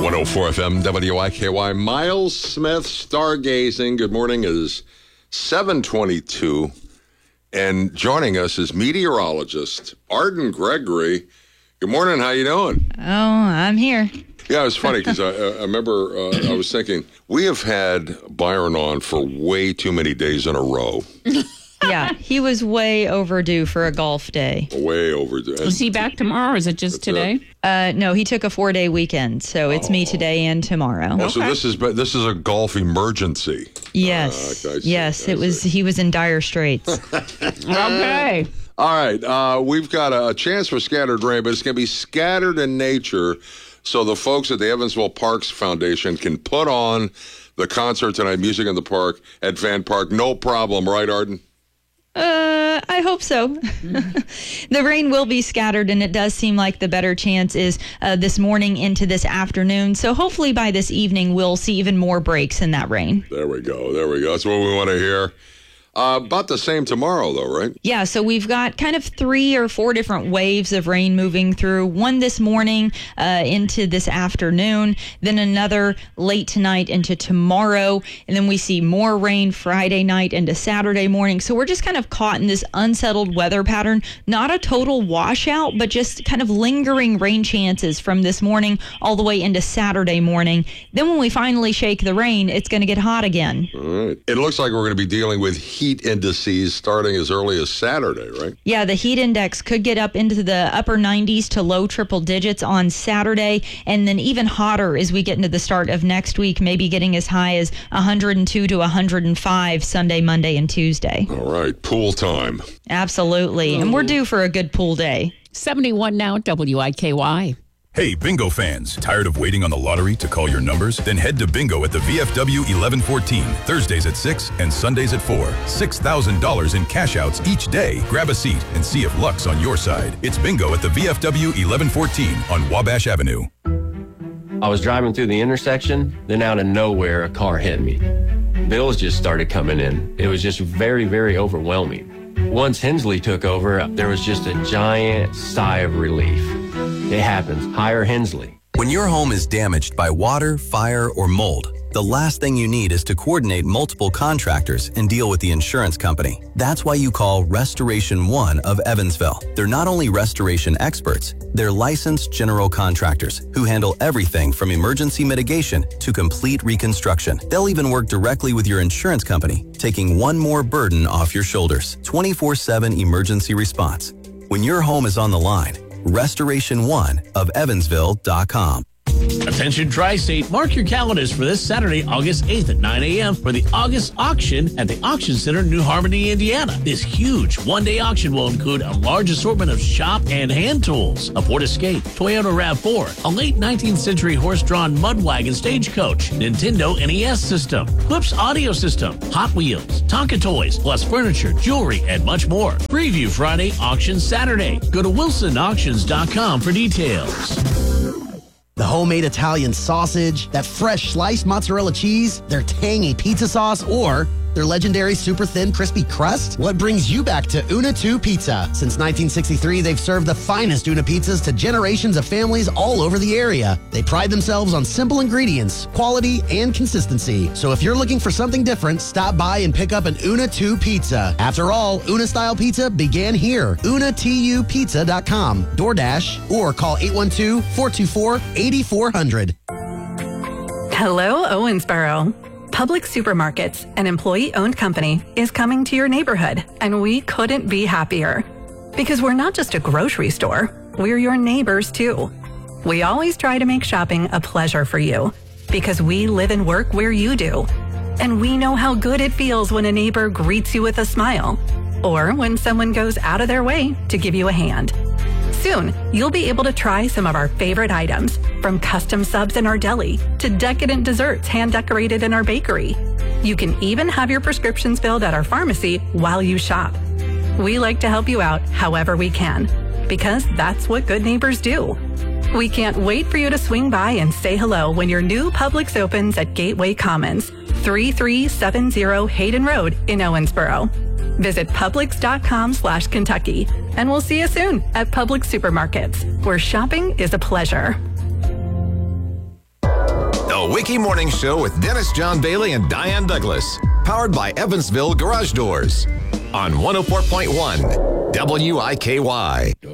104 FM WIKY. Miles Smith, stargazing. Good morning is 7:22. And joining us is meteorologist Arden Gregory. Good morning. How you doing? Oh, I'm here. Yeah, it was funny because I remember I was thinking, we have had Byron on for way too many days in a row. Yeah, he was way overdue for a golf day. Way overdue. Is he back tomorrow or is it just today? No, he took a 4-day weekend, so it's me today and tomorrow. Oh, so this is a golf emergency. Yes, he was in dire straits. Okay. All right, we've got a chance for scattered rain, but it's going to be scattered in nature, so the folks at the Evansville Parks Foundation can put on the concert tonight, Music in the Park at Van Park. No problem, right, Arden? I hope so. The rain will be scattered, and it does seem like the better chance is this morning into this afternoon. So hopefully by this evening, we'll see even more breaks in that rain. There we go. That's what we want to hear. About the same tomorrow, though, right? Yeah, so we've got kind of 3 or 4 different waves of rain moving through. One this morning into this afternoon, then another late tonight into tomorrow, and then we see more rain Friday night into Saturday morning. So we're just kind of caught in this unsettled weather pattern. Not a total washout, but just kind of lingering rain chances from this morning all the way into Saturday morning. Then when we finally shake the rain, it's going to get hot again. All right. It looks like we're going to be dealing with heat indices starting as early as Saturday, right? Yeah, the heat index could get up into the upper 90s to low triple digits on Saturday, and then even hotter as we get into the start of next week, maybe getting as high as 102 to 105 Sunday, Monday, and Tuesday. All right, pool time. Absolutely, and we're due for a good pool day. 71 now, WIKY. Hey, bingo fans, tired of waiting on the lottery to call your numbers? Then head to bingo at the VFW 1114, Thursdays at 6 and Sundays at 4. $6,000 in cash outs each day. Grab a seat and see if luck's on your side. It's bingo at the VFW 1114 on Wabash Avenue. I was driving through the intersection, then out of nowhere, a car hit me. Bills just started coming in. It was just very, very overwhelming. Once Hensley took over, there was just a giant sigh of relief. It happens. Hire Hensley. When your home is damaged by water, fire, or mold, the last thing you need is to coordinate multiple contractors and deal with the insurance company. That's why you call Restoration One of Evansville. They're not only restoration experts, they're licensed general contractors who handle everything from emergency mitigation to complete reconstruction. They'll even work directly with your insurance company, taking one more burden off your shoulders. 24/7 emergency response. When your home is on the line, Restoration One of Evansville.com. Attention Tri-State, mark your calendars for this Saturday, August 8th at 9 a.m. for the August auction at the Auction Center in New Harmony, Indiana. This huge one-day auction will include a large assortment of shop and hand tools, a Ford Escape, Toyota RAV4, a late 19th century horse-drawn mud wagon stagecoach, Nintendo NES system, Clips audio system, Hot Wheels, Tonka toys, plus furniture, jewelry, and much more. Preview Friday, auction Saturday. Go to wilsonauctions.com for details. The homemade Italian sausage, that fresh sliced mozzarella cheese, their tangy pizza sauce, or their legendary super thin crispy crust? What brings you back to Una 2 Pizza? Since 1963, they've served the finest Una pizzas to generations of families all over the area. They pride themselves on simple ingredients, quality, and consistency. So if you're looking for something different, stop by and pick up an Una 2 Pizza. After all, Una-style pizza began here. UnaTUPizza.com, DoorDash, or call 812-424-8400. Hello, Owensboro. Publix Supermarkets, an employee-owned company, is coming to your neighborhood, and we couldn't be happier. Because we're not just a grocery store, we're your neighbors too. We always try to make shopping a pleasure for you, because we live and work where you do. And we know how good it feels when a neighbor greets you with a smile, or when someone goes out of their way to give you a hand. Soon, you'll be able to try some of our favorite items, from custom subs in our deli to decadent desserts hand-decorated in our bakery. You can even have your prescriptions filled at our pharmacy while you shop. We like to help you out however we can, because that's what good neighbors do. We can't wait for you to swing by and say hello when your new Publix opens at Gateway Commons, 3370 Hayden Road in Owensboro. Visit Publix.com/Kentucky, and we'll see you soon at Publix Supermarkets, where shopping is a pleasure. The Wiki Morning Show with Dennis John Bailey and Diane Douglas. Powered by Evansville Garage Doors. On 104.1 WIKY.